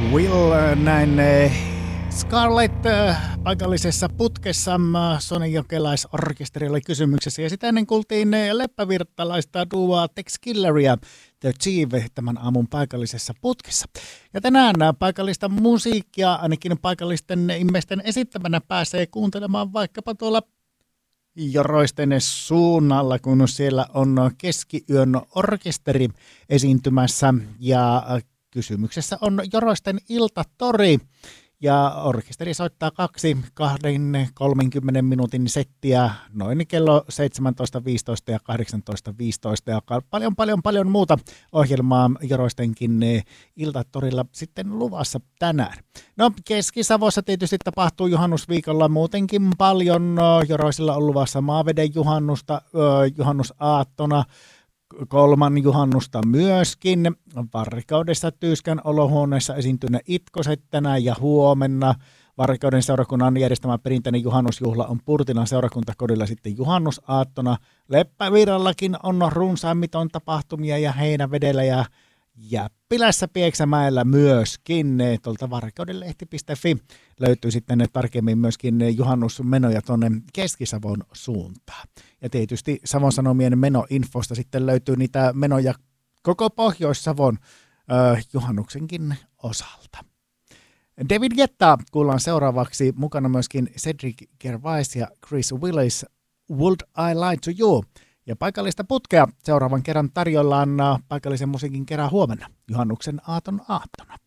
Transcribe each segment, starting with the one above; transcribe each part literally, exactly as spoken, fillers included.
Will näin Scarlett paikallisessa putkessa Sonen Jokelaisorkesteri oli kysymyksessä ja sitä ennen kuultiin leppävirtalaista duoa Tex Killeria The Chief tämän aamun paikallisessa putkessa. Ja tänään paikallista musiikkia ainakin paikallisten ihmisten esittämänä pääsee kuuntelemaan vaikkapa tuolla Joroisten suunnalla, kun siellä on keskiyön orkesteri esiintymässä ja kysymyksessä on Joroisten iltatori. Ja orkesteri soittaa kaksi kahden kolmenkymmenen minuutin settiä noin kello seitsemäntoista viisitoista ja kahdeksantoista viisitoista ja paljon paljon paljon muuta ohjelmaa Joroistenkin iltatorilla sitten luvassa tänään. No Keski-Savossa tietysti tapahtuu juhannusviikolla muutenkin paljon. Joroisilla on luvassa Maaveden juhannusta, juhannusaattona. Kolman juhannusta myöskin. Varkaudessa Tyyskän olohuoneessa esiintyneet Itkoset tänään ja huomenna. Varkauden seurakunnan järjestämä perinteinen juhannusjuhla on Purtilan seurakuntakodilla sitten juhannusaattona. Leppävirrallakin on runsaimmiton tapahtumia ja Heinävedellä ja Jäppilässä Pieksämäellä myöskin. Tuolta varkaudenlehti piste fi löytyy sitten tarkemmin myöskin juhannusmenoja tuonne Keski-Savon suuntaan. Ja tietysti Savon Sanomien menoinfosta sitten löytyy niitä menoja koko Pohjois-Savon äh, juhannuksenkin osalta. David Guetta kuullaan seuraavaksi, mukana myöskin Cedric Gervais ja Chris Willis, Would I Lie to You? Ja paikallista putkea seuraavan kerran tarjollaan paikallisen musiikin kerran huomenna, juhannuksen aaton aattona.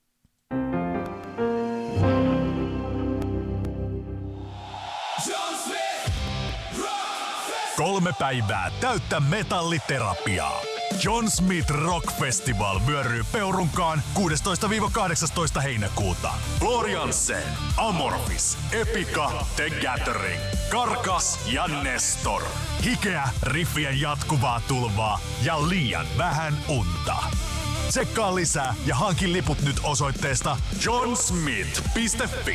Kolme päivää täyttä metalliterapiaa. John Smith Rock Festival vyöryy Peurunkaan kuudestoista kahdeksastoista heinäkuuta. Gloriansen, Amorphis, Epica, The Gathering, Karkas ja Nestor. Hikeä, riffien jatkuvaa tulvaa ja liian vähän unta. Tsekkaa lisää ja hankin liput nyt osoitteesta john smith piste fi.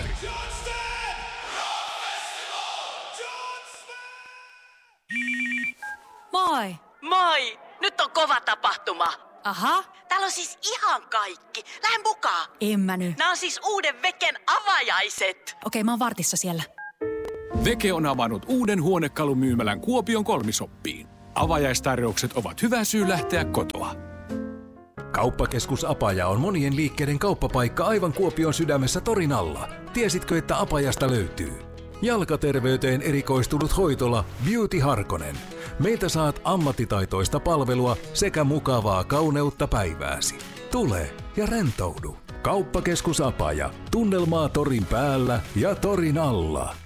Moi! Moi! Nyt on kova tapahtuma. Aha. Täällä on siis ihan kaikki. Lähden mukaan. En mä nyt. Nämä on siis uuden Veken avajaiset. Okei, mä oon vartissa siellä. Veke on avannut uuden huonekalumyymälän Kuopion Kolmisoppiin. Avajaistarjoukset ovat hyvä syy lähteä kotoa. Kauppakeskus Apaja on monien liikkeiden kauppapaikka aivan Kuopion sydämessä torin alla. Tiesitkö, että Apajasta löytyy jalkaterveyteen erikoistunut hoitola Beauty Harkonen. Meiltä saat ammattitaitoista palvelua sekä mukavaa kauneutta päivääsi. Tule ja rentoudu. Kauppakeskus Apaja. Tunnelmaa torin päällä ja torin alla.